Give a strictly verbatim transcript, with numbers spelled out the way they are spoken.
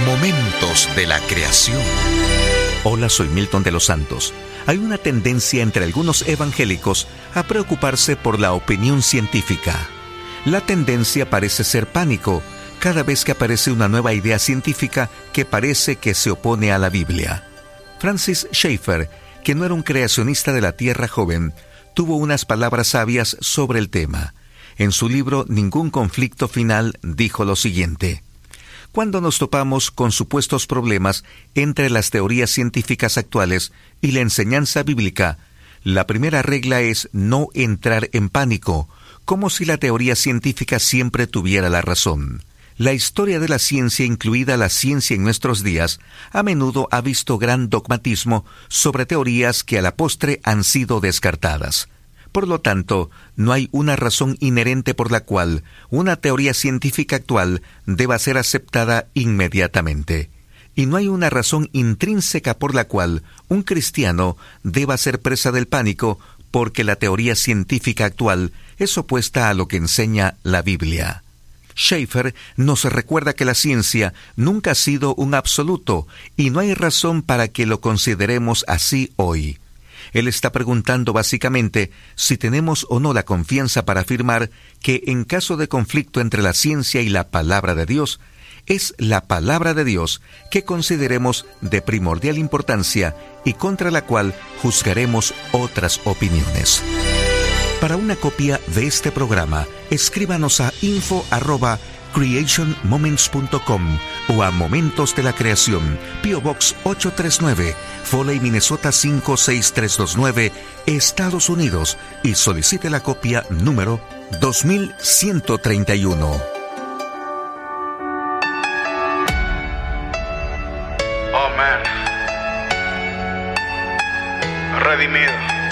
Momentos de la creación. Hola, soy Milton de los Santos. Hay una tendencia entre algunos evangélicos a preocuparse por la opinión científica. La tendencia parece ser pánico cada vez que aparece una nueva idea científica que parece que se opone a la Biblia. Francis Schaeffer, que no era un creacionista de la Tierra joven, tuvo unas palabras sabias sobre el tema. En su libro Ningún conflicto final dijo lo siguiente: cuando nos topamos con supuestos problemas entre las teorías científicas actuales y la enseñanza bíblica, la primera regla es no entrar en pánico, como si la teoría científica siempre tuviera la razón. La historia de la ciencia, incluida la ciencia en nuestros días, a menudo ha visto gran dogmatismo sobre teorías que a la postre han sido descartadas. Por lo tanto, no hay una razón inherente por la cual una teoría científica actual deba ser aceptada inmediatamente. Y no hay una razón intrínseca por la cual un cristiano deba ser presa del pánico porque la teoría científica actual es opuesta a lo que enseña la Biblia. Schaeffer nos recuerda que la ciencia nunca ha sido un absoluto y no hay razón para que lo consideremos así hoy. Él está preguntando básicamente si tenemos o no la confianza para afirmar que en caso de conflicto entre la ciencia y la palabra de Dios, es la palabra de Dios que consideremos de primordial importancia y contra la cual juzgaremos otras opiniones. Para una copia de este programa, escríbanos a info arroba creation moments punto com o a Momentos de la Creación, P O Box ocho tres nueve, Foley, Minnesota cinco seis tres dos nueve, Estados Unidos, y solicite la copia número dos mil ciento treinta y uno. Oh man, redimido.